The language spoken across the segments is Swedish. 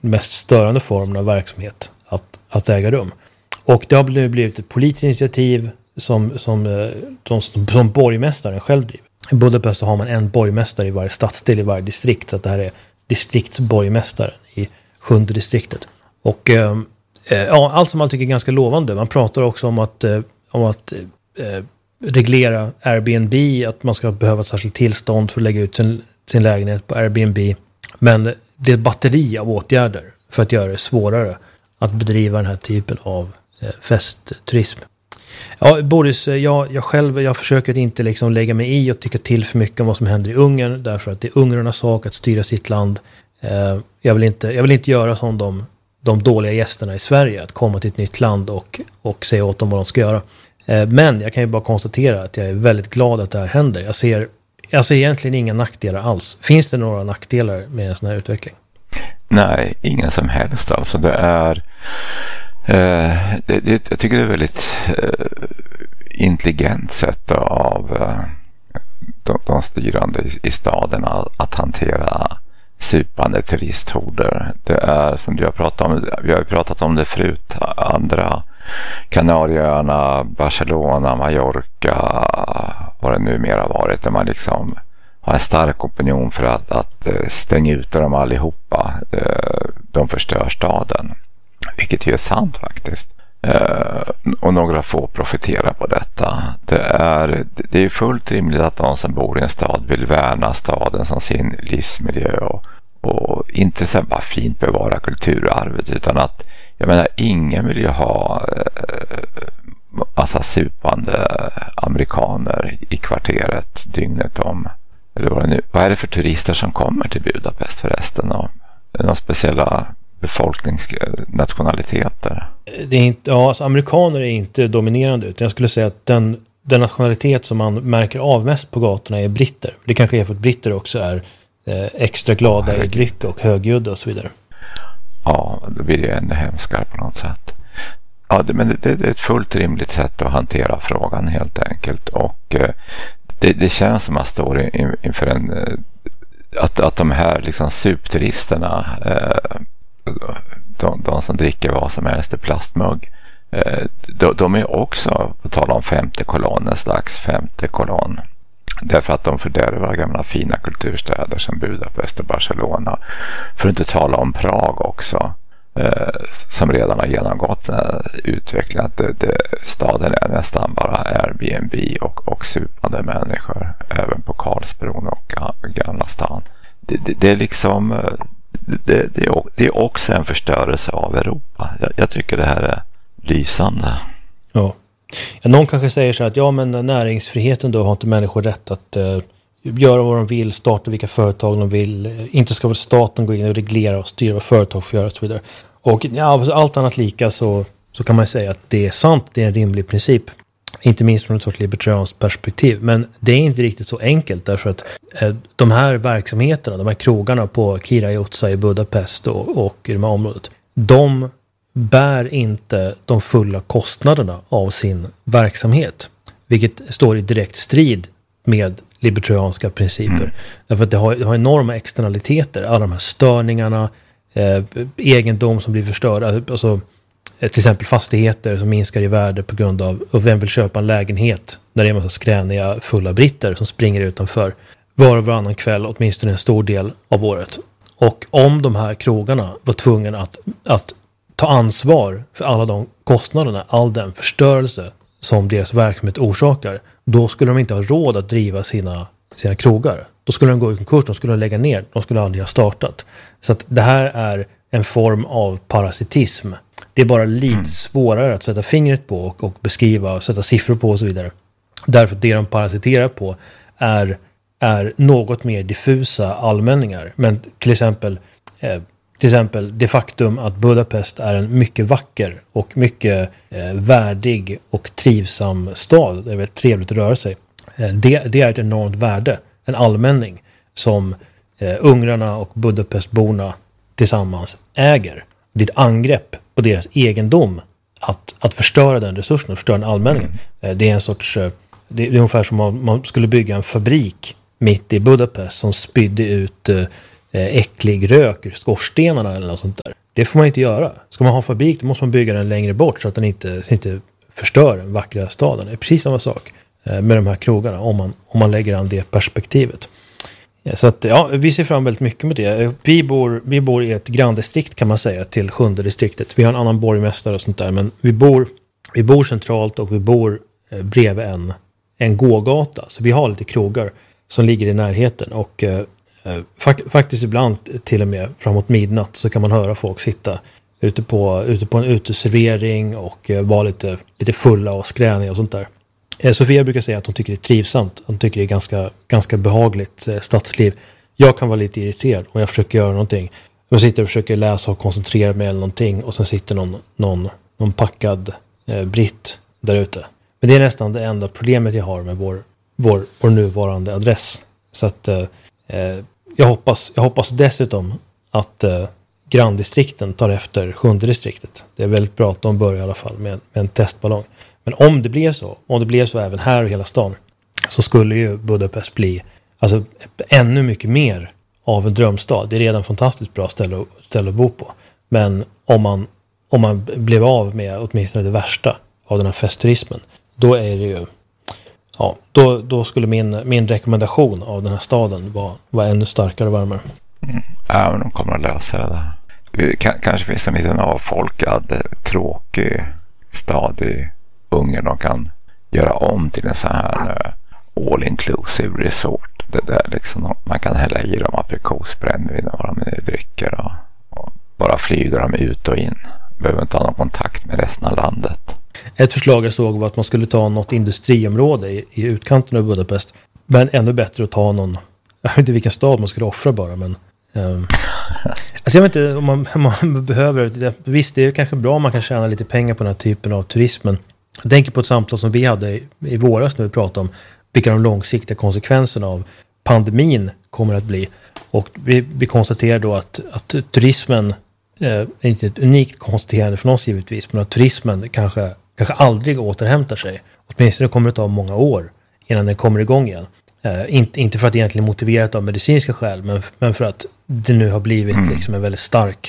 mest störande formen av verksamhet att äga rum. Och det har blivit ett politiskt initiativ som borgmästaren själv driver. I Budapest har man en borgmästare i varje stadsdel, i varje distrikt, så att det här är distriktsborgmästaren i 7:e distriktet. Och allt som man tycker är ganska lovande. Man pratar också om att reglera Airbnb, att man ska behöva ett särskilt tillstånd för att lägga ut sin lägenhet på Airbnb. Men det är ett batteri av åtgärder för att göra det svårare att bedriva den här typen av festturism. Ja, Boris, jag försöker att inte liksom lägga mig i och tycka till för mycket om vad som händer i Ungern, därför att det är ungrarnas sak att styra sitt land. Jag vill inte göra som de dåliga gästerna i Sverige, att komma till ett nytt land och säga åt dem vad de ska göra. Men jag kan ju bara konstatera att jag är väldigt glad att det här händer. Jag ser egentligen inga nackdelar alls. Finns det några nackdelar med en sån här utveckling? Nej, ingen som helst. Alltså det är jag tycker det är väldigt intelligent sätt av de styrande i staden att hantera supande turisthorder. Det är som vi har pratat om det förut, andra Kanarieöarna, Barcelona, Mallorca, vad det numera varit, där man liksom har en stark opinion för att stänga ut dem allihopa. De förstör staden, vilket ju är sant faktiskt. Och några få profiterar på detta. Det är fullt rimligt att de som bor i en stad vill värna staden som sin livsmiljö och inte så bara fint bevara kulturarvet, utan att, jag menar, ingen vill ju ha massa supande amerikaner i kvarteret dygnet om. Eller vad är det för turister som kommer till Budapest förresten? Och några speciella befolkningsnationaliteter? Det är inte, alltså amerikaner är inte dominerande, utan jag skulle säga att den nationalitet som man märker av mest på gatorna är britter. Det kanske är för att britter också är extra glada i dryck och högljudda och så vidare. Ja, då blir det ännu hemskare på något sätt. Ja, men det är ett fullt rimligt sätt att hantera frågan helt enkelt. Och det känns som att man står inför att de här liksom supturisterna, de som dricker vad som helst i plastmugg, de är också, på tal om femte kolonn, en slags femte kolonn. Därför att de fördärvar gamla fina kulturstäder som Budapest och Barcelona. För att inte tala om Prag också, som redan har genomgått utveckling. Att staden är nästan bara Airbnb och supande människor, även på Karlsbron och Gamla stan. Det är liksom det är också en förstörelse av Europa. Jag tycker det här är lysande. Ja. Någon kanske säger så att men näringsfriheten då, har inte människor rätt att göra vad de vill, starta vilka företag de vill, inte ska väl staten gå in och reglera och styra vad företag får göra och så vidare. Och allt annat lika så kan man säga att det är sant, det är en rimlig princip. Inte minst från ett sorts libertarianskt perspektiv. Men det är inte riktigt så enkelt, därför att de här verksamheterna, de här krogarna på Kira-Jotsa i Budapest och i de här området, de bär inte de fulla kostnaderna av sin verksamhet. Vilket står i direkt strid med libertarianska principer. Därför att det har enorma externaliteter. Alla de här störningarna, egendom som blir förstörd. Alltså, till exempel fastigheter som minskar i värde på grund av vem vill köpa en lägenhet när det är en massa skräniga fulla britter som springer utanför var och varannan kväll, åtminstone en stor del av året. Och om de här krogarna var tvungna att ta ansvar för alla de kostnaderna, all den förstörelse som deras verksamhet orsakar, då skulle de inte ha råd att driva sina krogar. Då skulle de gå i konkurs, de skulle lägga ner, de skulle aldrig ha startat. Så att det här är en form av parasitism. Det är bara lite svårare att sätta fingret på och beskriva och sätta siffror på och så vidare. Därför att det de parasiterar på är något mer diffusa allmänningar. Men till exempel det faktum att Budapest är en mycket vacker och mycket värdig och trivsam stad. Det är väldigt trevligt att röra sig. Det är ett enormt värde. En allmänning som ungrarna och Budapestborna tillsammans äger. Det är ett angrepp på deras egendom att förstöra den resursen och förstöra den allmänningen. Det är en sorts, det är ungefär som om man skulle bygga en fabrik mitt i Budapest som spydde ut äcklig rök ur skorstenarna eller något sånt där. Det får man inte göra. Ska man ha en fabrik då måste man bygga den längre bort så att den inte förstör den vackra staden. Det är precis samma sak med de här krogarna om man lägger an det perspektivet. Så att ja, vi ser fram väldigt mycket med det. Vi bor i ett granndistrikt kan man säga till 7:e distriktet. Vi har en annan borgmästare och sånt där, men vi bor centralt och vi bor bredvid en gågata. Så vi har lite krogar som ligger i närheten och faktiskt ibland till och med framåt midnatt så kan man höra folk sitta ute på en uteservering och vara lite fulla och skräniga och sånt där. Sofia brukar säga att hon tycker det är trivsamt. Hon tycker det är ganska behagligt stadsliv. Jag kan vara lite irriterad om jag försöker göra någonting. Jag sitter och försöker läsa och koncentrera mig eller någonting och sen sitter någon packad britt där ute. Men det är nästan det enda problemet jag har med vår nuvarande adress. Så att jag hoppas dessutom att granndistrikten tar efter 7:e distriktet. Det är väldigt bra att de börjar i alla fall med en testballong. Men om det blir så även här i hela stan så skulle ju Budapest bli alltså ännu mycket mer av en drömstad. Det är redan fantastiskt bra ställe att bo på. Men om man blev av med åtminstone det värsta av den här festturismen, då är det ju då skulle min rekommendation av den här staden vara ännu starkare och varmare. Ja, men de kommer att lösa det där. Kanske finns det en liten avfolkad, tråkig stad i Ungern de kan göra om till en sån här all-inclusive resort. Det där liksom man kan hälla i dem aprikosbrännvin och vad de dricker och bara flyga dem ut och in. Behöver inte ha någon kontakt med resten av landet. Ett förslag jag såg var att man skulle ta något industriområde i utkanten av Budapest. Men ännu bättre att ta någon, jag vet inte vilken stad man skulle offra bara, men alltså jag vet inte om man behöver, visst det är kanske bra om man kan tjäna lite pengar på den här typen av turismen. Jag tänker på ett samtal som vi hade i våras när vi pratade om vilka de långsiktiga konsekvenserna av pandemin kommer att bli. Och vi konstaterar då att turismen är inte ett unikt konstaterande från oss givetvis, men att turismen kanske aldrig återhämtar sig. Åtminstone kommer det ta många år innan den kommer igång igen. Inte för att det egentligen är motiverat av medicinska skäl, men för att det nu har blivit liksom en väldigt stark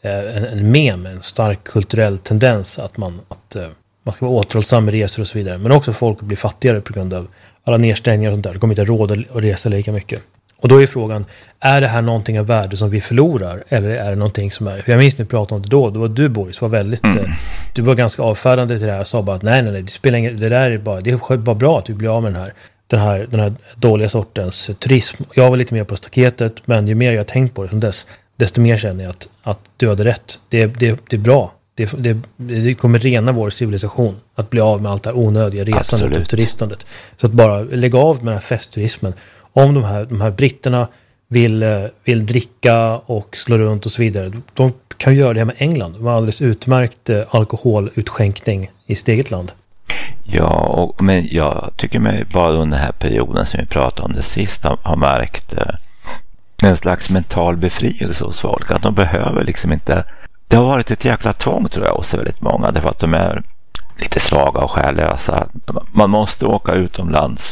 en stark kulturell tendens att man ska vara återhållsam med resor och så vidare. Men också folk blir fattigare på grund av alla nedstängningar och sånt där. De kommer inte råd att resa lika mycket. Och då är frågan, är det här någonting av värde som vi förlorar? Eller är det någonting som är... För jag minns när vi pratade om det då var du, Boris, var väldigt... Du var ganska avfärdande till det här och sa bara att nej, det spelar ingen... Det är bara bra att vi blir av med den här dåliga sortens turism. Jag var lite mer på staketet, men ju mer jag har tänkt på det som desto mer känner jag att du hade rätt. Det är bra. Det kommer rena vår civilisation att bli av med allt det här onödiga resandet och turistandet. Så att bara lägga av med den här festturismen. Om de här britterna vill dricka och slå runt och så vidare, de kan göra det här med England. De har alldeles utmärkt alkoholutskänkning i sitt eget land. Ja, men jag tycker mig bara under den här perioden som vi pratade om det sist har märkt en slags mental befrielse hos folk. Att de behöver liksom inte... Det har varit ett jäkla tvång tror jag hos väldigt många, därför att de är lite svaga och själlösa. Man måste åka utomlands.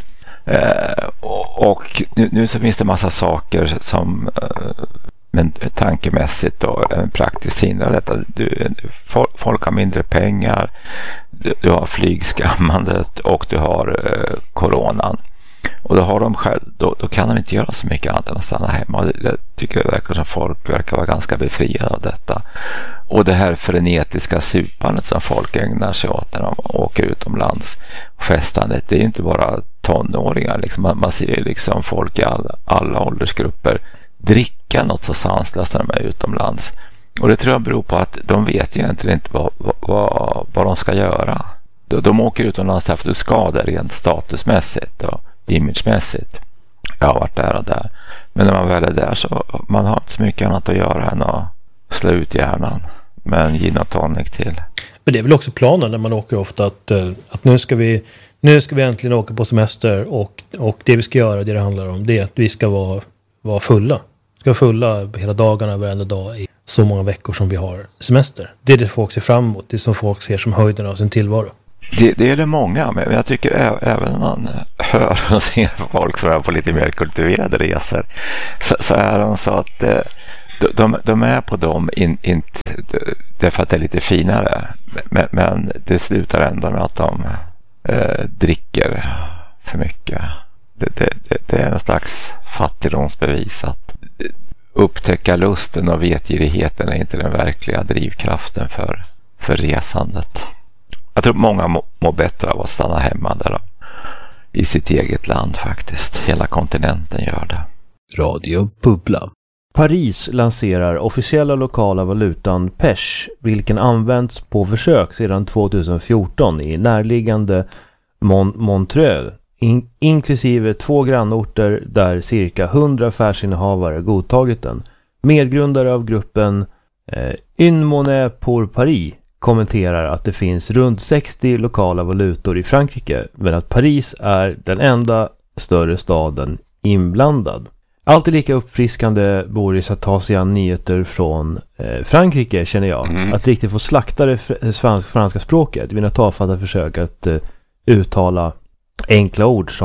Och nu så finns det massa saker som men tankemässigt och praktiskt hindrar detta. Folk har mindre pengar, du har flygskammandet och du har coronan. Och då har de själv, då kan de inte göra så mycket annat än att stanna hemma. Jag tycker det verkar som folk verkar vara ganska befriade av detta. Och det här frenetiska supandet som folk ägnar sig åt när de åker utomlands. Festandet, det är ju inte bara tonåringar. Liksom. Man ser liksom folk i alla åldersgrupper dricka något så sanslöst när de är utomlands. Och det tror jag beror på att de vet ju egentligen inte vad de ska göra. De åker utomlands därför att du ska det rent statusmässigt och imagemässigt. Jag har varit där och där. Men när man väl är där så man har inte så mycket annat att göra än att slå ut hjärnan med en gin och tonic till. Men det är väl också planen när man åker ofta att nu ska vi äntligen åka på semester och det vi ska göra, det handlar om det är att vi ska vara fulla. Vi ska vara fulla hela dagarna, varenda dag i så många veckor som vi har semester. Det är det folk ser fram emot. Det är som folk ser som höjden av sin tillvaro. Det är det många, men jag tycker även när man hör och ser folk som är på lite mer kultiverade resor, så är de så att de är på dem inte därför att det är lite finare, men det slutar ändå med att de dricker för mycket. Det är en slags fattigdomsbevis att upptäcka lusten och vetgirigheten är inte den verkliga drivkraften för resandet. Jag tror många mår bättre av att stanna hemma där i sitt eget land faktiskt. Hela kontinenten gör det. Radio Bubbla. Paris lanserar officiella lokala valutan Pesh, vilken används på försök sedan 2014 i närliggande Montreux, inklusive 2 grannorter där cirka 100 affärsinnehavare godtagit den. Medgrundare av gruppen Une Monnaie pour Paris kommenterar att det finns runt 60 lokala valutor i Frankrike, men att Paris är den enda större staden inblandad. Alltid lika uppfriskande, Boris, att ta sig an nyheter från Frankrike, känner jag. Att riktigt få slakta det franska språket. Mina tafatta försök att uttala enkla ord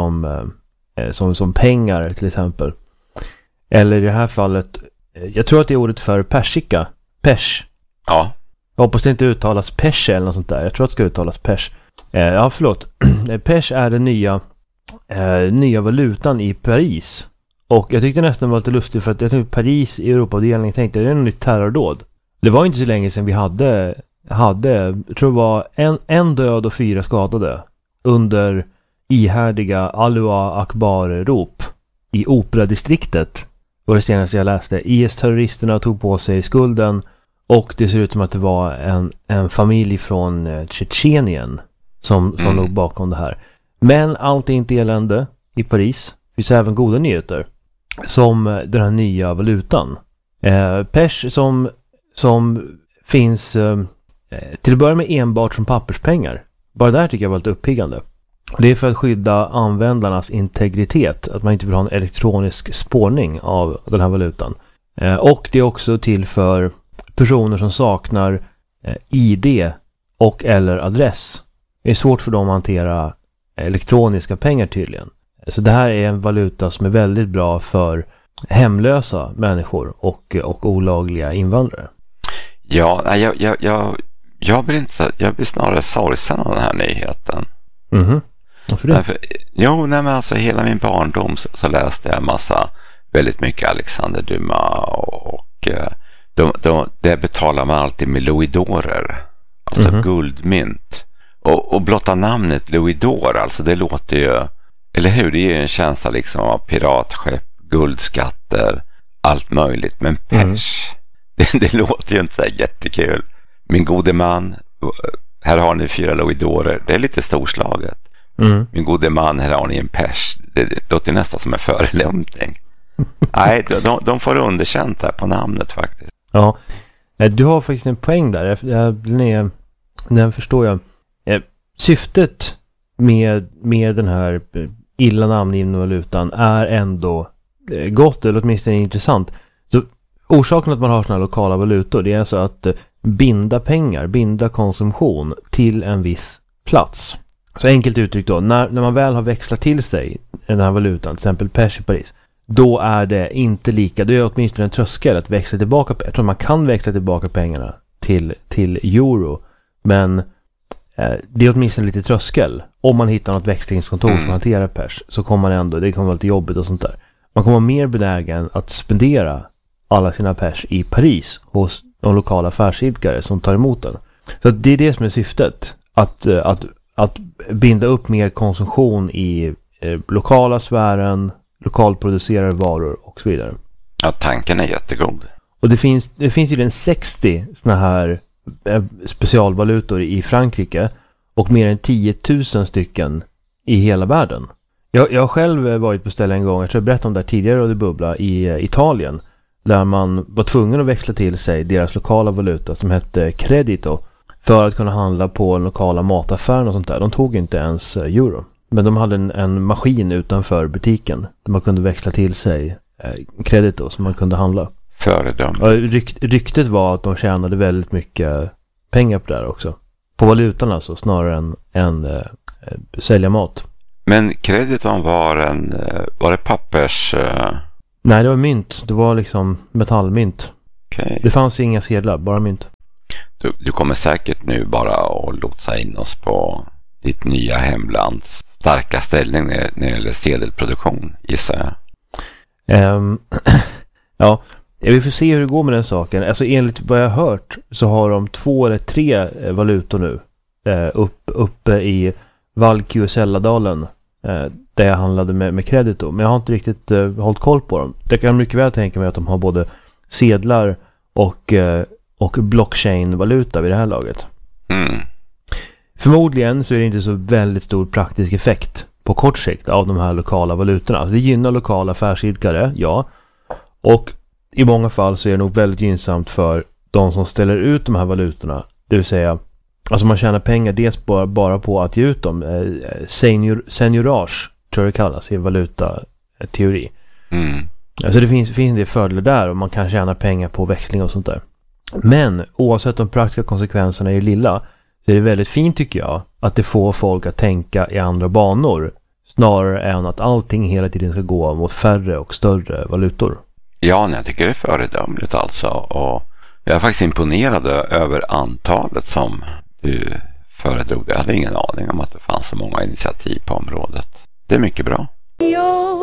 som pengar till exempel. Eller i det här fallet, jag tror att det är ordet för persika. Pesh. Ja. Jag hoppas det inte uttalas pesh eller något sånt där. Jag tror att det ska uttalas pesh. Ja, förlåt. Pesh är den nya valutan i Paris. Och jag tyckte nästan det var lite lustigt för att jag tänkte Paris i Europaavdelningen tänkte det är en nytt terrordåd. Det var inte så länge sedan vi hade jag tror det var en död och 4 skadade under ihärdiga Allahu Akbar-rop i operadistriktet. Var det senaste jag läste. IS-terroristerna tog på sig skulden och det ser ut som att det var en familj från Tjetjenien som låg bakom det här. Men allt är inte elände i Paris. Det finns även goda nyheter. Som den här nya valutan. Pesh som finns till att börja med enbart som papperspengar. Bara där tycker jag var lite uppiggande. Det är för att skydda användarnas integritet. Att man inte vill ha en elektronisk spårning av den här valutan. Och det är också till för personer som saknar ID och eller adress. Det är svårt för dem att hantera elektroniska pengar tydligen. Så det här är en valuta som är väldigt bra för hemlösa människor och olagliga invandrare. Ja, jag blir snarare sorgsen av den här nyheten. Varför det? Men alltså hela min barndom så läste jag väldigt mycket Alexander Dumas och det betalar man alltid med louisd'orer, alltså guldmynt. Och blotta namnet Louis d'Or, alltså det låter ju, eller hur, det är ju en känsla liksom av piratskepp, guldskatter, allt möjligt. Men Pesh, det låter ju inte så jättekul. Min gode man, här har ni 4 Louis d'Or, det är lite storslaget. Min gode man, här har ni en Pesh, det låter nästan som en förelämpning. Nej, de får underkänt här på namnet faktiskt. Ja, du har faktiskt en poäng där. Den förstår jag. Syftet med den här illa namngivna valutan är ändå gott eller åtminstone intressant. Så orsaken att man har såna här lokala valutor, det är alltså att binda konsumtion till en viss plats. Så enkelt uttryckt då, när man väl har växlat till sig den här valutan, till exempel Pesh i Paris, då är det inte lika, då är det åtminstone en tröskel att växla tillbaka. Jag tror man kan växla tillbaka pengarna till euro, men det är åtminstone lite tröskel. Om man hittar något växlingskontor som hanterar Pesh, så kommer man ändå, det kommer vara lite jobbigt och sånt där. Man kommer vara mer benägen att spendera alla sina Pesh i Paris hos de lokala affärsidkare som tar emot den. Så det är det som är syftet. Att binda upp mer konsumtion i lokala sfären, lokalproducerade varor och så vidare. Ja, tanken är jättegod. Och det finns ju 60 såna här specialvalutor i Frankrike och mer än 10 000 stycken i hela världen. Jag har själv varit på ställen en gång, jag tror jag berättade om det tidigare och det bubbla i Italien, där man var tvungen att växla till sig deras lokala valuta som hette Credito för att kunna handla på lokala mataffärer och sånt där. De tog inte ens euro. Men de hade en maskin utanför butiken där man kunde växla till sig Credito som man kunde handla. Ryktet var att de tjänade väldigt mycket pengar på det här också. På valutan alltså, snarare än sälja mat. Men krediton var det pappers? Nej, det var mynt. Det var liksom metallmynt. Okay. Det fanns inga sedlar, bara mynt. Du kommer säkert nu bara att lotsa in oss på ditt nya hemlands starka ställning när det gäller sedelproduktion, gissar jag. Ja, vi får se hur det går med den saken. Alltså enligt vad jag har hört så har de 2 eller 3 valutor nu uppe i Valkyusella-dalen där jag handlade med Credito. Men jag har inte riktigt hållit koll på dem. Det kan mycket väl tänka mig att de har både sedlar och blockchain-valuta vid det här laget. Mm. Förmodligen så är det inte så väldigt stor praktisk effekt på kort sikt av de här lokala valutorna. Alltså det gynnar lokala affärsidkare, ja. Och i många fall så är det nog väldigt gynnsamt för de som ställer ut de här valutorna. Det vill säga, alltså man tjänar pengar dels bara på att ge ut dem. Seniorage tror jag det kallas i valutateori. Mm. Alltså det finns det fördelar där och man kan tjäna pengar på växling och sånt där. Men oavsett de praktiska konsekvenserna är lilla så är det väldigt fint tycker jag att det får folk att tänka i andra banor snarare än att allting hela tiden ska gå mot färre och större valutor. Ja, jag tycker det är föredömligt alltså, och jag är faktiskt imponerad över antalet som du föredrog. Jag hade ingen aning om att det fanns så många initiativ på området. Det är mycket bra.